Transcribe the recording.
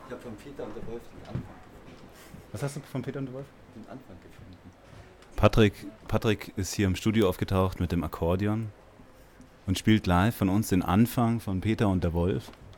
Ich habe von Peter und der Wolf den Anfang gefunden. Was hast du von Peter und der Wolf? Den Anfang gefunden. Patrick ist hier im Studio aufgetaucht mit dem Akkordeon und spielt live von uns den Anfang von Peter und der Wolf.